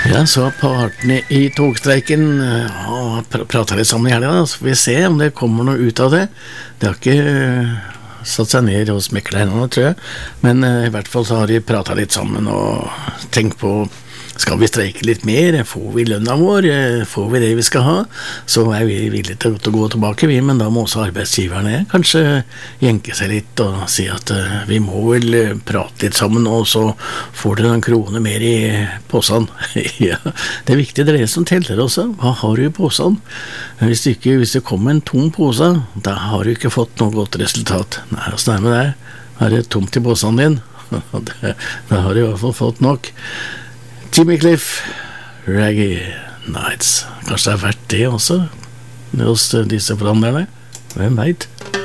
Ja, så partene i togstreiken pratet litt sammen i helgen, så får vi se om det kommer noe ut av det. Det har ikke satt seg ned og smeklet henne, tror jeg. Men i hvert fall så har de pratet litt sammen og tenkt på, skal vi streike litt mer? Får vi lønna vår? Får vi det vi skal ha? Så vi villige til å gå tilbake, men da må også arbeidsgiverne kanskje jenke seg litt og si at vi må vel prate litt sammen, og så får dere noen kroner mer i posen. Ja, det er viktig, det er det som teller også. Hva har du i posen? Hvis det kommer en tom pose, da har du ikke fått noe godt resultat. Nei, hvordan er det med deg? Er det tomt i posen din? Da har du i hvert fall fått nok. Jimmy Cliff, Reggae Nights. Kanskje det er verdt det også, hos disse forhandlerne? Hvem vet?